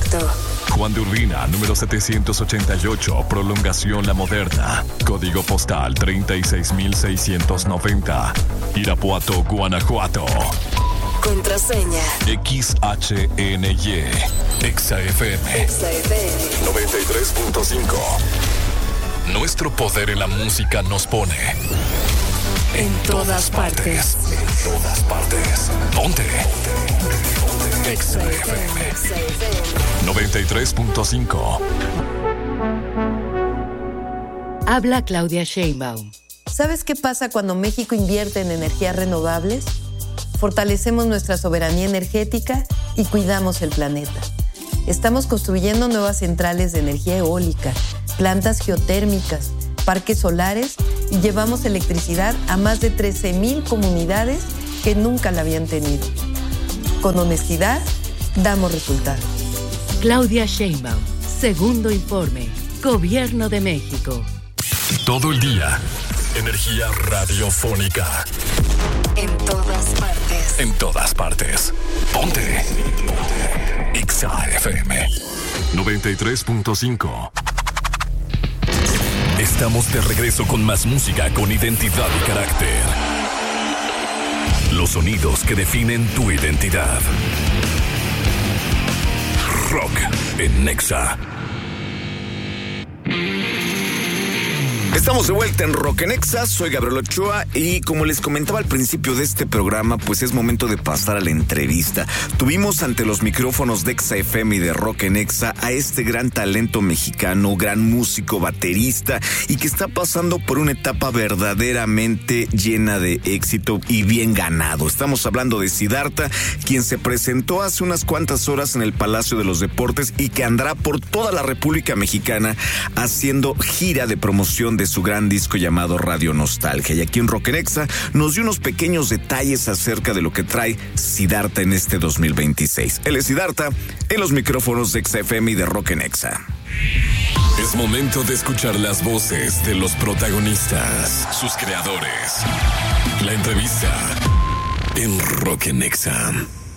Éxito. Juan de Urbina, número 788, Prolongación La Moderna. Código postal 36690. Irapuato, Guanajuato. Contraseña. XHNY. EXA-FM. XFM. 93.5. Nuestro poder en la música nos pone en todas partes. En todas partes. Ponte. XFM 93.5. Habla Claudia Sheinbaum. ¿Sabes qué pasa cuando México invierte en energías renovables? Fortalecemos nuestra soberanía energética y cuidamos el planeta. Estamos construyendo nuevas centrales de energía eólica, plantas geotérmicas, parques solares y llevamos electricidad a más de 13,000 comunidades que nunca la habían tenido. Con honestidad, damos resultados. Claudia Sheinbaum, segundo informe, Gobierno de México. Todo el día, energía radiofónica. En todas partes. En todas partes. Ponte. XFM 93.5. Estamos de regreso con más música con identidad y carácter. Los sonidos que definen tu identidad. Rock en Nexa. Estamos de vuelta en Rock en Exa, soy Gabriel Ochoa y como les comentaba al principio de este programa, pues es momento de pasar a la entrevista. Tuvimos ante los micrófonos de Exa FM y de Rock en Exa a este gran talento mexicano, gran músico, baterista y que está pasando por una etapa verdaderamente llena de éxito y bien ganado. Estamos hablando de Siddhartha, quien se presentó hace unas cuantas horas en el Palacio de los Deportes y que andará por toda la República Mexicana haciendo gira de promoción de su gran disco llamado Radio Nostalgia. Y aquí en Rock en Exa nos dio unos pequeños detalles acerca de lo que trae Siddhartha en este 2026. Él es Siddhartha en los micrófonos de Exa FM y de Rock en Exa. Es momento de escuchar las voces de los protagonistas, sus creadores. La entrevista en Rock en Exa.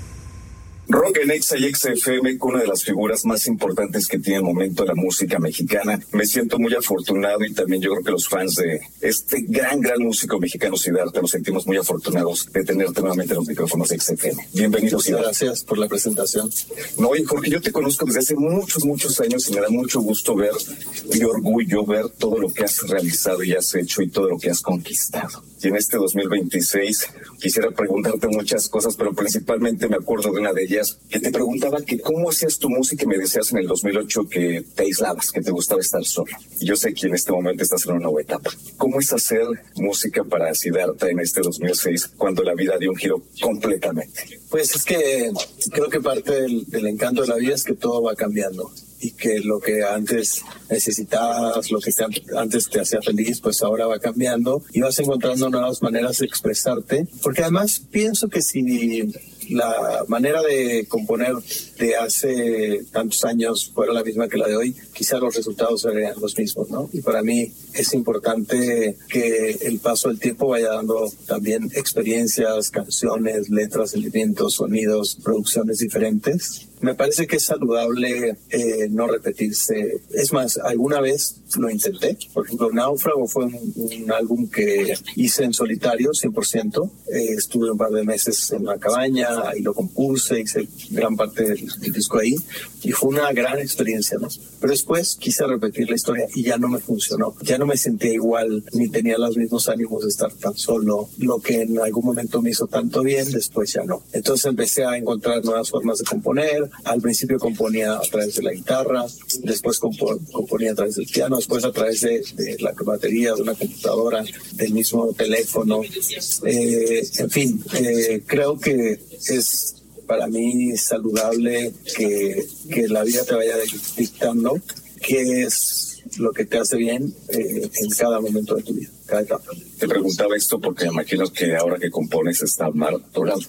Rock en Exa y Exa FM, con una de las figuras más importantes que tiene el momento la música mexicana. Me siento muy afortunado y también yo creo que los fans de este gran músico mexicano Siddhartha nos sentimos muy afortunados de tenerte nuevamente en los micrófonos de Exa FM. Bienvenido, Siddhartha. Gracias por la presentación. No, oye, Jorge, yo te conozco desde hace muchos años y me da mucho gusto ver y orgullo ver todo lo que has realizado y has hecho y todo lo que has conquistado. Y en este 2026 quisiera preguntarte muchas cosas, pero principalmente me acuerdo de una de ellas que te preguntaba que cómo hacías tu música y me decías en el 2008 que te aislabas, que te gustaba estar solo. Y yo sé que en este momento estás en una nueva etapa. ¿Cómo es hacer música para Siddhartha en este 2006 cuando la vida dio un giro completamente? Pues es que creo que parte del encanto de la vida es que todo va cambiando. Y que lo que antes necesitabas, lo que antes te hacía feliz, pues ahora va cambiando y vas encontrando nuevas maneras de expresarte. Porque además pienso que si la manera de componer de hace tantos años fuera la misma que la de hoy, quizá los resultados serían los mismos, ¿no? Y para mí es importante que el paso del tiempo vaya dando también experiencias, canciones, letras, sentimientos, sonidos, producciones diferentes. Me parece que es saludable no repetirse. Es más, alguna vez lo intenté. Por ejemplo, Náufrago fue un álbum que hice en solitario, 100%. Estuve un par de meses en una cabaña, ahí lo compuse, hice gran parte del disco ahí. Y fue una gran experiencia, ¿no? Pero después quise repetir la historia y ya no me funcionó. Ya no me sentía igual, ni tenía los mismos ánimos de estar tan solo. Lo que en algún momento me hizo tanto bien, después ya no. Entonces empecé a encontrar nuevas formas de componer. Al principio componía a través de la guitarra, después componía a través del piano, después a través de la batería, de una computadora, del mismo teléfono. En fin, creo que es para mí saludable que la vida te vaya dictando qué es lo que te hace bien en cada momento de tu vida, cada etapa. Te preguntaba esto porque me imagino que ahora que compones está Mar Dorado.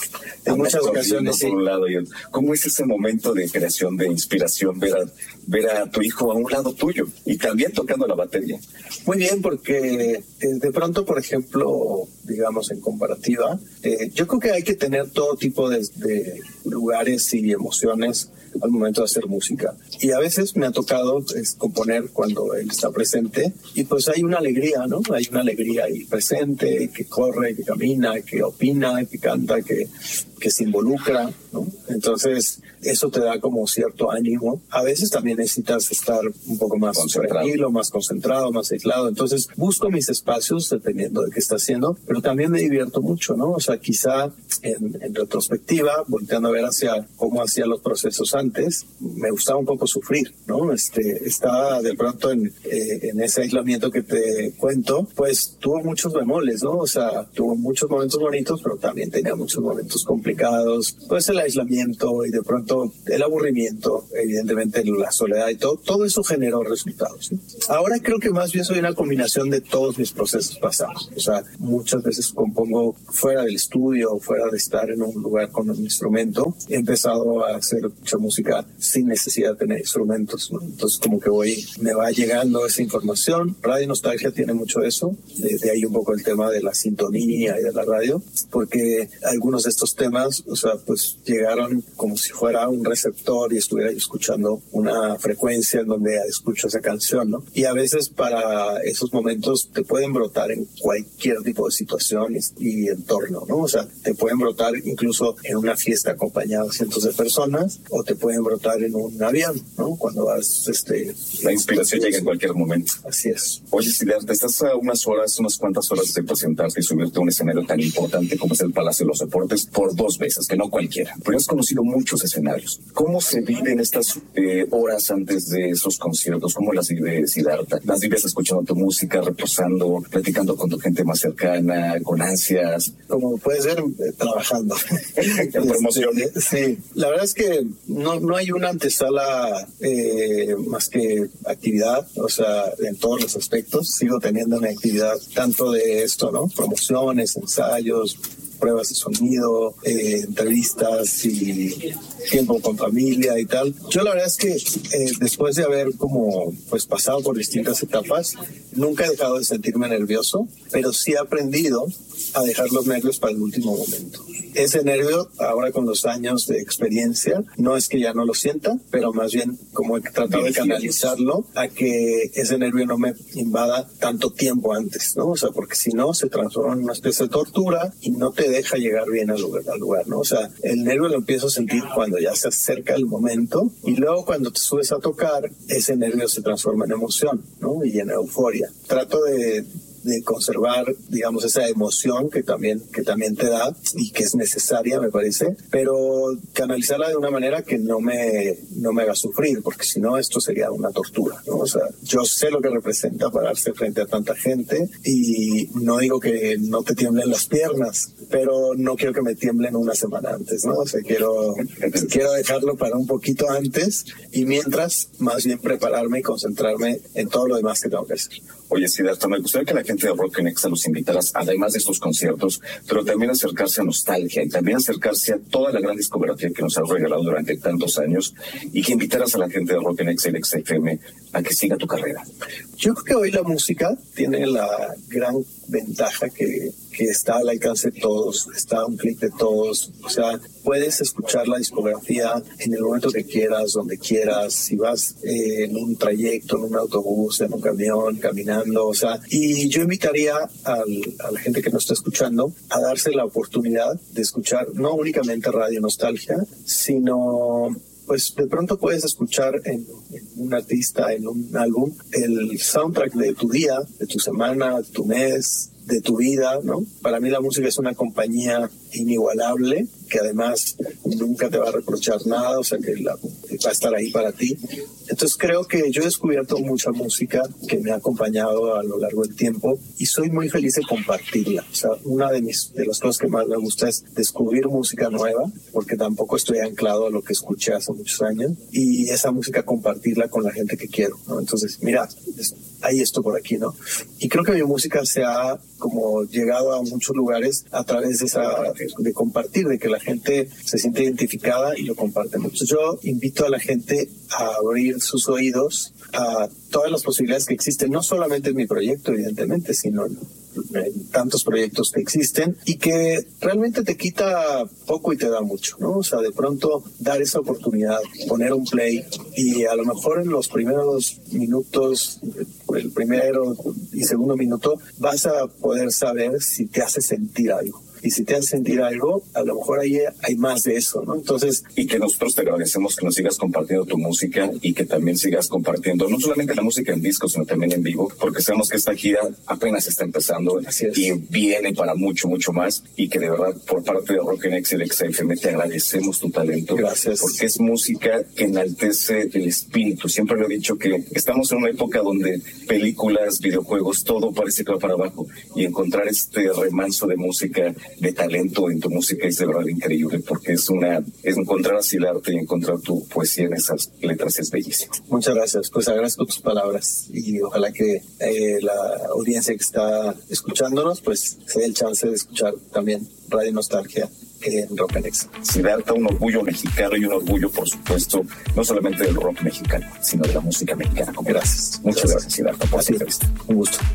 En muchas ocasiones, sí. Por un lado, ¿cómo es ese momento de creación, de inspiración, ver a tu hijo a un lado tuyo y también tocando la batería? Muy bien, porque de pronto, por ejemplo, digamos en comparativa, yo creo que hay que tener todo tipo de lugares y emociones al momento de hacer música. Y a veces me ha tocado componer cuando él está presente y pues hay una alegría, ¿no? Hay una alegría ahí presente, que corre, que camina, que opina, que canta, que se involucra, ¿no? Entonces, eso te da como cierto ánimo. A veces también necesitas estar un poco más tranquilo, más concentrado, más aislado. Entonces, busco mis espacios dependiendo de qué está haciendo, pero también me divierto mucho, ¿no? O sea, quizá en retrospectiva, volteando a ver hacia cómo hacía los procesos antes, me gustaba un poco sufrir, ¿no? Estaba de pronto en ese aislamiento que te cuento, pues tuvo muchos bemoles, ¿no? O sea, tuvo muchos momentos bonitos, pero también tenía muchos momentos complicados. Pues el aislamiento y de pronto el aburrimiento, evidentemente la soledad y todo eso generó resultados, ¿sí? Ahora creo que más bien soy una combinación de todos mis procesos pasados. O sea, muchas veces compongo fuera del estudio, fuera de estar en un lugar con un instrumento. He empezado a hacer mucha música sin necesidad de tener instrumentos, ¿no? Entonces como que me va llegando esa información. Radio Nostalgia tiene mucho de eso. De ahí un poco el tema de la sintonía y de la radio, porque algunos de estos temas, o sea, pues llegaron como si fuera un receptor y estuviera escuchando una frecuencia en donde escucho esa canción, ¿no? Y a veces para esos momentos te pueden brotar en cualquier tipo de situación y entorno, ¿no? O sea, te pueden brotar incluso en una fiesta acompañada de cientos de personas o te pueden brotar en un avión, ¿no? Cuando vas, La inspiración llega en cualquier momento. Así es. Oye, Siddhartha, estás a unas cuantas horas de presentarte y subirte a un escenario tan importante como es el Palacio de los Deportes por 2 veces, que no cualquiera. Pero has conocido muchos escenarios. ¿Cómo se viven estas horas antes de esos conciertos? ¿Cómo las vive Siddhartha? ¿Las vives escuchando tu música, reposando, platicando con tu gente más cercana, con ansias? Como puedes ver, trabajando. En promoción. Sí, la verdad es que no hay una antesala más que actividad, o sea, en todos los aspectos. Sigo teniendo una actividad tanto de esto, ¿no? Promociones, ensayos, pruebas de sonido, entrevistas y tiempo con familia y tal. Yo la verdad es que después de haber como pues pasado por distintas etapas, nunca he dejado de sentirme nervioso, pero sí he aprendido a dejar los nervios para el último momento. Ese nervio, ahora con los años de experiencia, no es que ya no lo sienta, pero más bien como he tratado de canalizarlo a que ese nervio no me invada tanto tiempo antes, ¿no? O sea, porque si no, se transforma en una especie de tortura y no te deja llegar bien al lugar, ¿no? O sea, el nervio lo empiezo a sentir cuando ya se acerca el momento y luego cuando te subes a tocar, ese nervio se transforma en emoción, ¿no? Y en euforia. Trato de conservar, digamos, esa emoción que también te da y que es necesaria, me parece, pero canalizarla de una manera que no me haga sufrir, porque si no, esto sería una tortura, ¿no? O sea, yo sé lo que representa pararse frente a tanta gente y no digo que no te tiemblen las piernas, pero no quiero que me tiemblen una semana antes, ¿no? O sea, quiero dejarlo para un poquito antes y mientras, más bien prepararme y concentrarme en todo lo demás que tengo que hacer. Oye, Siddhartha, me gustaría que la gente de Rock en Exa los invitaras, además de estos conciertos, pero también acercarse a Nostalgia y también acercarse a toda la gran discografía que nos has regalado durante tantos años y que invitaras a la gente de Rock en Exa y Exa FM a que siga tu carrera. Yo creo que hoy la música tiene la gran ventaja que está al alcance de todos, está a un clic de todos. O sea, puedes escuchar la discografía en el momento que quieras, donde quieras, si vas en un trayecto, en un autobús, en un camión, caminando, o sea, y yo invitaría a la gente que nos está escuchando a darse la oportunidad de escuchar no únicamente Radio Nostalgia, sino pues de pronto puedes escuchar en un artista, en un álbum, el soundtrack de tu día, de tu semana, de tu mes, de tu vida, ¿no? Para mí la música es una compañía inigualable que además nunca te va a reprochar nada, o sea que va a estar ahí para ti. Entonces creo que yo he descubierto mucha música que me ha acompañado a lo largo del tiempo y soy muy feliz de compartirla. O sea, una de las cosas que más me gusta es descubrir música nueva, porque tampoco estoy anclado a lo que escuché hace muchos años, y esa música compartirla con la gente que quiero, ¿no? Entonces, mira, hay esto por aquí, ¿no? Y creo que mi música se ha como llegado a muchos lugares a través de esa de compartir, de que la gente se siente identificada y lo comparte mucho. Yo invito a la gente a abrir sus oídos a todas las posibilidades que existen, no solamente en mi proyecto, evidentemente, sino en tantos proyectos que existen y que realmente te quita poco y te da mucho, ¿no? O sea, de pronto dar esa oportunidad, poner un play y a lo mejor en los primeros minutos, el primero y segundo minuto, vas a poder saber si te hace sentir algo. Y si te hace sentir algo, a lo mejor ahí hay más de eso, ¿no? Entonces... Y que nosotros te agradecemos que nos sigas compartiendo tu música y que también sigas compartiendo no solamente la música en disco, sino también en vivo, porque sabemos que esta gira apenas está empezando y viene para mucho, mucho más, y que de verdad, por parte de Rock en Exa y de Exa FM, te agradecemos tu talento. Gracias. Porque es música que enaltece el espíritu. Siempre lo he dicho que estamos en una época donde películas, videojuegos, todo parece que va para abajo, y encontrar este remanso de música, de talento en tu música es de verdad increíble, porque es encontrar así el arte y encontrar tu poesía en esas letras es bellísimo. Muchas gracias, pues agradezco tus palabras y ojalá que la audiencia que está escuchándonos pues se dé el chance de escuchar también Radio Nostalgia en Rock en Exa. Siddhartha, un orgullo mexicano y un orgullo, por supuesto, no solamente del rock mexicano, sino de la música mexicana. Gracias. Muchas gracias, Siddhartha, por esta entrevista. Un gusto.